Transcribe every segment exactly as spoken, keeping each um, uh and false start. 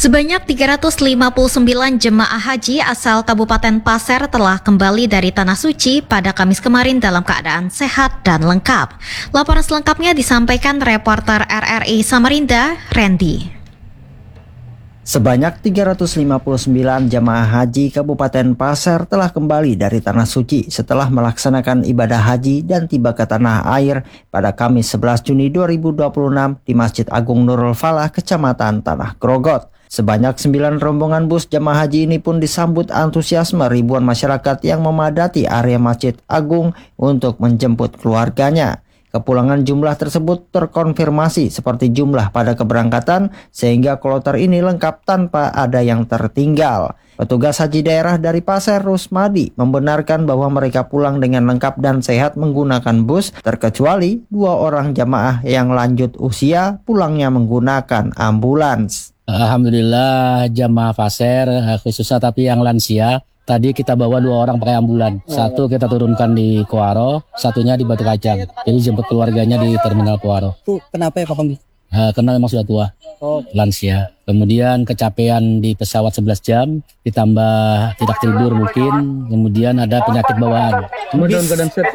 Sebanyak tiga ratus lima puluh sembilan jemaah haji asal Kabupaten Pasir telah kembali dari Tanah Suci pada Kamis kemarin dalam keadaan sehat dan lengkap. Laporan selengkapnya disampaikan reporter R R I Samarinda, Randy. Sebanyak tiga ratus lima puluh sembilan jemaah haji Kabupaten Pasir telah kembali dari Tanah Suci setelah melaksanakan ibadah haji dan tiba ke tanah air pada Kamis sebelas Juni dua ribu dua puluh enam di Masjid Agung Nurul Falah, Kecamatan Tanah Grogot. Sebanyak sembilan rombongan bus jemaah haji ini pun disambut antusiasme ribuan masyarakat yang memadati area Masjid Agung untuk menjemput keluarganya. Kepulangan jumlah tersebut terkonfirmasi seperti jumlah pada keberangkatan, sehingga kloter ini lengkap tanpa ada yang tertinggal. Petugas haji daerah dari Pasir, Rusmadi, membenarkan bahwa mereka pulang dengan lengkap dan sehat menggunakan bus, terkecuali dua orang jamaah yang lanjut usia pulangnya menggunakan ambulans. Alhamdulillah jamaah Pasir, khususnya tapi yang lansia, tadi kita bawa dua orang pakai ambulan. Satu kita turunkan di Kuaro, satunya di Batu Kacang. Jadi jemput keluarganya di Terminal Kuaro. Tuh, kenapa ya Pak Pembi? Uh, karena memang sudah tua, oh. lansia. Kemudian kecapean di pesawat sebelas jam, ditambah tidak tidur mungkin. Kemudian ada penyakit bawaan. Semua dalam keadaan sehat?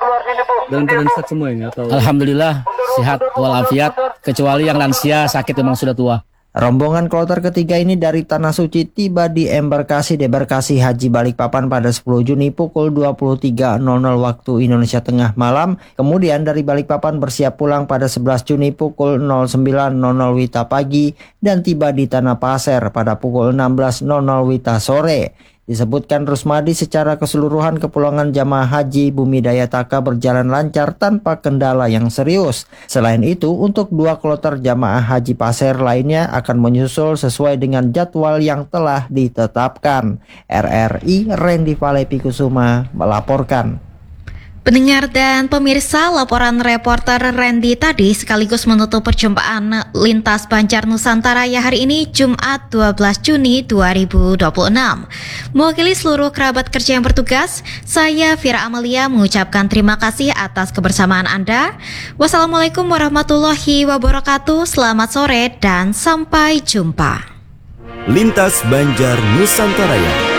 Dalam keadaan sehat semua ini? Atau... Alhamdulillah sehat walafiat, kecuali yang lansia sakit memang sudah tua. Rombongan kloter ketiga ini dari Tanah Suci tiba di embarkasi debarkasi Haji Balikpapan pada sepuluh Juni pukul dua puluh tiga nol nol waktu Indonesia Tengah malam. Kemudian dari Balikpapan bersiap pulang pada sebelas Juni pukul nol sembilan nol nol Wita pagi dan tiba di Tanah Pasir pada pukul enam belas nol nol Wita sore. Disebutkan Rusmadi secara keseluruhan kepulangan jamaah haji Bumi Daya Taka berjalan lancar tanpa kendala yang serius. Selain itu, untuk dua kloter jamaah haji Pasir lainnya akan menyusul sesuai dengan jadwal yang telah ditetapkan. R R I Randy Valepikusuma melaporkan. Pendengar dan pemirsa, laporan reporter Randy tadi sekaligus menutup perjumpaan Lintas Banjar Nusantara ya hari ini Jumat dua belas Juni dua ribu dua puluh enam. Mewakili seluruh kerabat kerja yang bertugas, saya Fira Amalia mengucapkan terima kasih atas kebersamaan Anda. Wassalamualaikum warahmatullahi wabarakatuh, selamat sore dan sampai jumpa. Lintas Banjar Nusantara.